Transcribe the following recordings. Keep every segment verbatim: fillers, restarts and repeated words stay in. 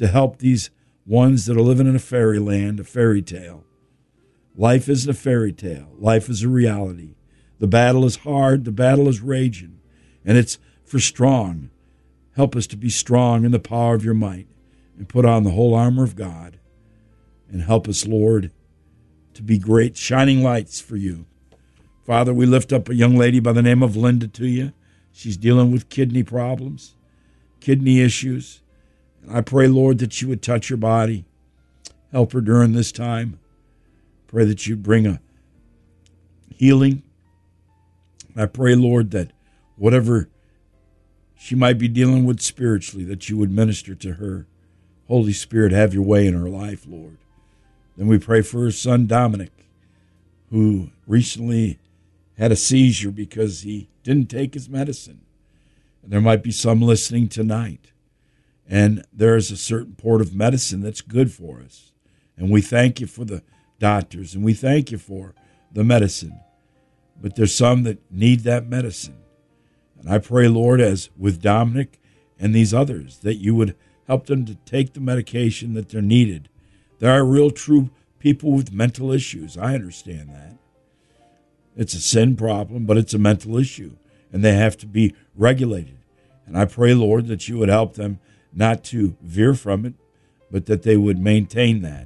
to help these ones that are living in a fairyland, a fairy tale. Life isn't a fairy tale. Life is a reality. The battle is hard. The battle is raging. And it's for strong. Help us to be strong in the power of your might and put on the whole armor of God. And help us, Lord, to be great shining lights for you. Father, we lift up a young lady by the name of Linda to you. She's dealing with kidney problems, kidney issues. And I pray, Lord, that you would touch her body. Help her during this time. Pray that you'd bring a healing. I pray, Lord, that whatever she might be dealing with spiritually, that you would minister to her. Holy Spirit, have your way in her life, Lord. Then we pray for her son, Dominic, who recently had a seizure because he didn't take his medicine. And there might be some listening tonight. And there is a certain port of medicine that's good for us. And we thank you for the doctors, and we thank you for the medicine. But there's some that need that medicine. And I pray, Lord, as with Dominic and these others, that you would help them to take the medication that they're needed. There are real, true people with mental issues. I understand that. It's a sin problem, but it's a mental issue, and they have to be regulated. And I pray, Lord, that you would help them not to veer from it, but that they would maintain that.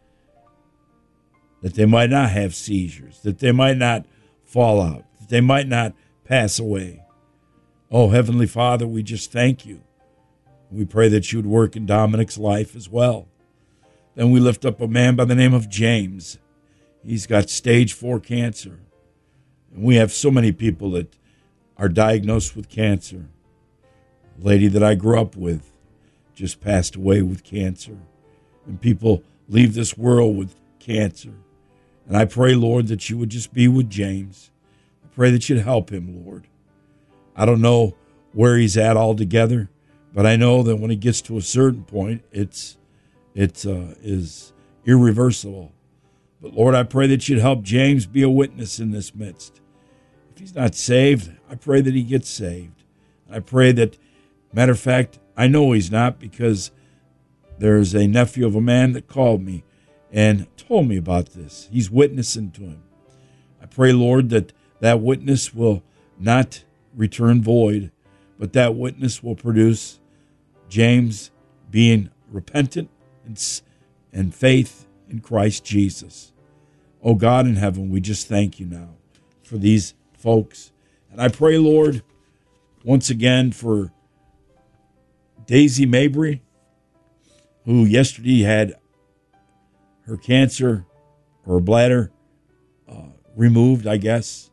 That they might not have seizures, that they might not fall out, that they might not pass away. Oh, Heavenly Father, we just thank you. We pray that you would work in Dominic's life as well. Then we lift up a man by the name of James. He's got stage four cancer. And we have so many people that are diagnosed with cancer. A lady that I grew up with just passed away with cancer. And people leave this world with cancer. And I pray, Lord, that you would just be with James. I pray that you'd help him, Lord. I don't know where he's at altogether, but I know that when he gets to a certain point, it's it uh, is irreversible. But, Lord, I pray that you'd help James be a witness in this midst. If he's not saved, I pray that he gets saved. I pray that, matter of fact, I know he's not, because there's a nephew of a man that called me and told me about this. He's witnessing to him. I pray, Lord, that that witness will not return void, but that witness will produce James being repentant and, and faith in Christ Jesus. Oh, God in heaven, we just thank you now for these folks. And I pray, Lord, once again for Daisy Mabry, who yesterday had her cancer, or bladder, uh, removed, I guess.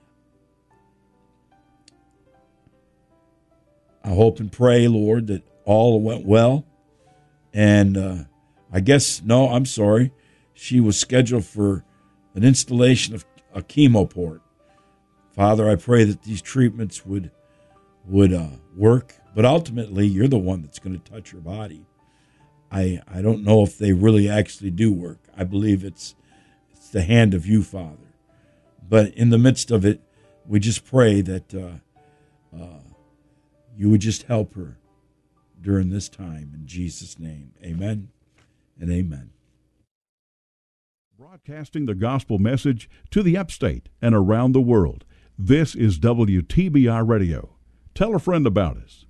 I hope and pray, Lord, that all went well. And uh, I guess, no, I'm sorry. She was scheduled for an installation of a chemo port. Father, I pray that these treatments would would uh, work. But ultimately, you're the one that's going to touch her body. I I don't know if they really actually do work. I believe it's it's the hand of you, Father. But in the midst of it, we just pray that uh, uh, you would just help her during this time. In Jesus' name, amen and amen. Broadcasting the gospel message to the upstate and around the world. This is W T B R Radio. Tell a friend about us.